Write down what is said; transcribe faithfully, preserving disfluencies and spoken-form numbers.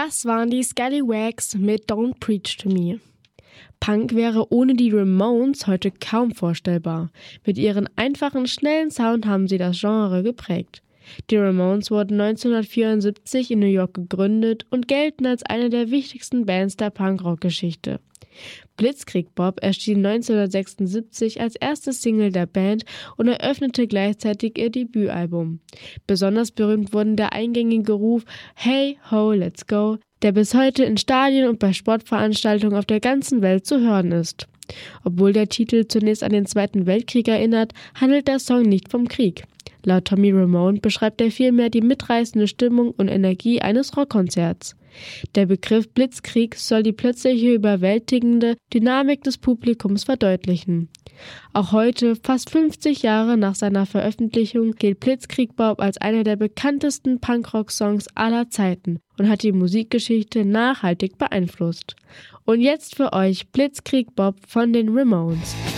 Das waren die Scallywags mit Don't Preach to Me. Punk wäre ohne die Ramones heute kaum vorstellbar. Mit ihrem einfachen, schnellen Sound haben sie das Genre geprägt. Die Ramones wurden neunzehnhundertvierundsiebzig in New York gegründet und gelten als eine der wichtigsten Bands der Punkrock-Geschichte. Blitzkrieg Bob erschien neunzehnhundertsechsundsiebzig als erste Single der Band und eröffnete gleichzeitig ihr Debütalbum. Besonders berühmt wurden der eingängige Ruf „Hey ho, let's go", der bis heute in Stadien und bei Sportveranstaltungen auf der ganzen Welt zu hören ist. Obwohl der Titel zunächst an den Zweiten Weltkrieg erinnert, handelt der Song nicht vom Krieg. Laut Tommy Ramone beschreibt er vielmehr die mitreißende Stimmung und Energie eines Rockkonzerts. Der Begriff Blitzkrieg soll die plötzliche überwältigende Dynamik des Publikums verdeutlichen. Auch heute, fast fünfzig Jahre nach seiner Veröffentlichung, gilt Blitzkrieg Bob als einer der bekanntesten Punkrock-Songs aller Zeiten und hat die Musikgeschichte nachhaltig beeinflusst. Und jetzt für euch Blitzkrieg Bob von den Ramones.